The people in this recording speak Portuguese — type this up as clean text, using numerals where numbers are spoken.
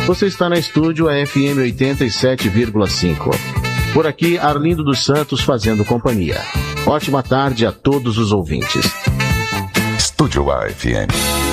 Você está na Estúdio FM 87,5. Por aqui, Arlindo dos Santos fazendo companhia. Ótima tarde a todos os ouvintes. Estúdio AFM.